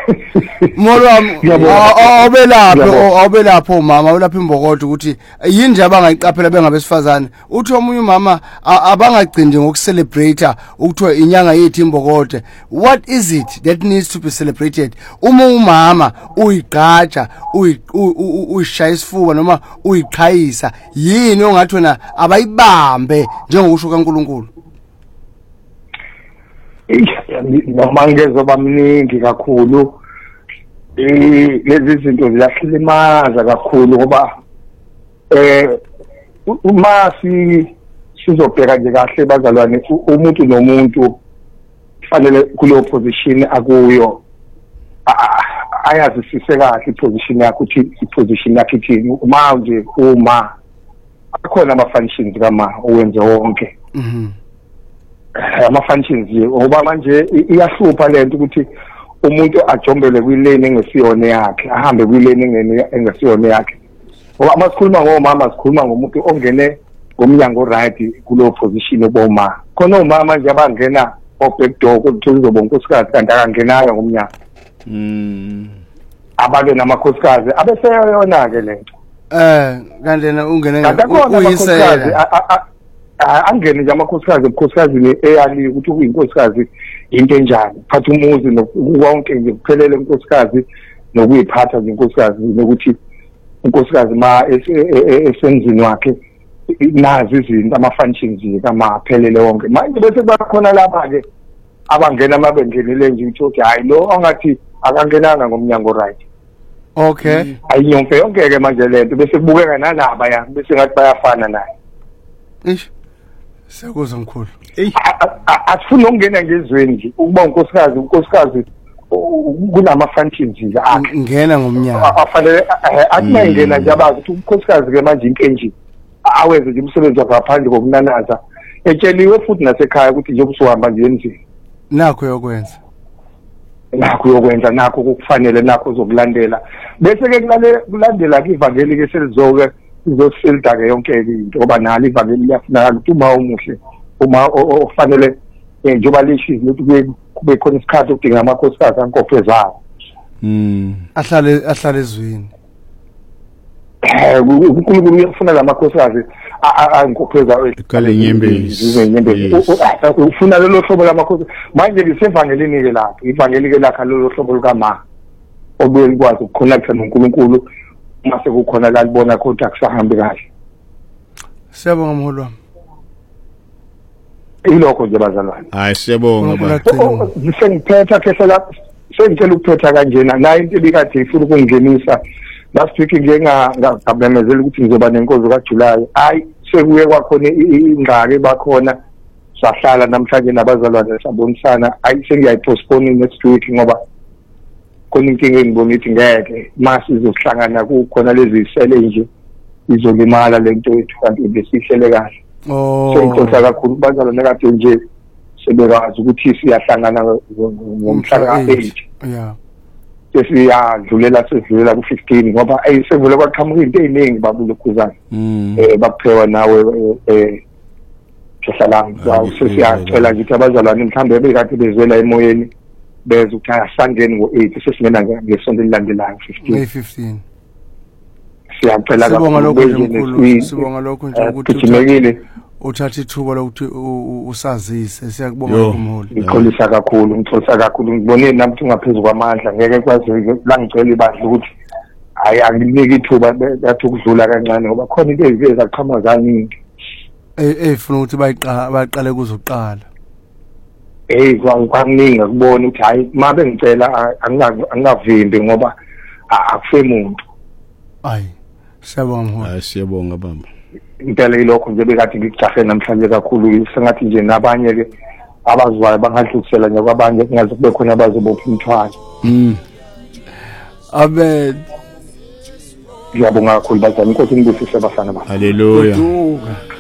Molo wami awubelapho umama ulapha imbokodo ukuthi yini nje abangayiqaphela bengabesifazane uthi omunye umama abangagcindi ngokucelebrate ukuthiwa inyanga yethu imbokode. What is it that needs to be celebrated? Uma umama uyigqaja uyishaya isifuba noma uyiqhayisa yini ongathi wena abayibambe njengokusho kaNkulunkulu? Noma ngezoba mningi kakhulu lezi zinto ziyahlimaza kakhulu ngoba uma sizobheka nje kahle bazalwane umuntu nomuntu fanele kuleyo position akuyo ayazisise kahle iposition yakhe ukuthi iposition yakhe ithini manje uma akhona ama functions kama owenze wonke ama functions ngoba manje iyahlupha lento ukuthi umuntu ajombele kwilane engesiyona yakhe ahambe kwilane engesiyona yakhe ngoba masikhuluma ngomama sikhuluma ngomuntu ongene ngomnyango right kuleyo position oboma khona umama nje abangena back door ukuthi uzoba unkosikazi kanti akangenayo ngomnyango ababe namakhosikazi abeseyona ke lento kanti na ungene uyisela angene nje amakhosikazi ebukhosikazi eyali ukuthi uyinkosikazi into enjani phatha umuzi nokonke nje kuphelele inkosikazi nokuyiphatha nje inkosikazi nokuthi inkosikazi ma esenzini wakhe nazi izinto ama functions kama phelele wonke manje bese bakhona lapha ke abangena mabengenile nje ukuthi hayi lo ongathi akangenanga ngomnyango right. Okay. Ayinyonke yonke ke manje lento bese kubukeka nalaba ya bese ngathi bayafana naye. Ish. Sekuzwa mkhulu. Asifuna ukungena ngezweni nje ukuba unkosikazi kunama functions ngena ngomnyango. Afanele akunayingena nje abazi ukuthi unkosikazi ke manje inkenji awenze nje umsebenzi wakhe ngaphandle kokunanaza. Etsheliwe futhi nasekhaya ukuthi nje ubusuhamba nje endlini. Nakho yokwenza. Nakho kukufanele nakho uzokulandela bese ke kulandela ke ivangeli ke selizoke izosilda ke yonke into ngoba nalo ivangeli liyafunakala ukuthi uma umuhle uma ofanele njengoba lishizi ukuthi kube khona isikhathi ukudinga amakhosikazi ankophe zawo ahlale ezwini uNkulunkulu uyafuna lamakhosikazi ankophe zawo ekale inyembezi ufuna lelo hlobo lamakhosi manje lisevangelini ke lapho ivangeli ke lakha lelo hlobo likama obuye likwazi ukuconnecta noNkulunkulu mase kukhona la libona kodwa akusahambi kahle. Siyabonga mholo wami. Ilokho nje bazalwane. Hayi siyabonga baba. Sengiphetha ke lapho sengicela ukuphetha kanjena la into ebikade ifuna ukungenisa last week ngabemezela ukuthi ngizoba nenkonzo kaJuly. Hayi sekuye kwakhona ingqake bakhona sahlala namhlanje nabazalwane sabonisana hayi sengiyayipostpone next week ngoba khona inkinga engibona ukuthi ngeke mase izohlangana kukhona lezi isele nje izolimala lento ethu kanti besihlele kahle. Sengikhosa kakhulu bazalwane kade nje sebekwazi ukuthi siyahlangana ngomhla ka8. Yeah. Sesiyadlulela sedlulela ku15 ngoba ayisevule kwaqhamuka into eziningi babulokhuzana. Baphewa nawe Jesalam sesiyacela ukuthi abazalwane mhlambe bekade bezwela emoyeni beze ukuthi asangene ngo8 sesingena ngesonto elilandelayo 15. Siyacela kakhulu sibonga lokho nje ukuthi uthimekile uthatha ithuba lokuthi usazise siyakubonga umholi. Ngixolisa kakhulu ngibone nami ukuthi ungaphezulu kwamandla ngeke kwazi la ngicela ibandla ukuthi hayi anginike ithuba yathi ukudlula kancane ngoba khona into ezaqhamuka kaningi efuna ukuthi baqale kuzoqala kwaningi ukubona ukuthi hayi mabe ngicela angavimbi ngoba akufe umuntu. Hayi siyabonga mholi. Hayi siyabonga baba. Impela ilokho nje bekade ngikujahe namhlanje kakhulu sengathi nje nabanye ke abazwayo bangadlulisela nje kwabanye kungaze kube khona abazobopha umthwalo. Amen. Ngiyabonga kakhulu bazalwane inkosi ngibusise bafana bami. Haleluya.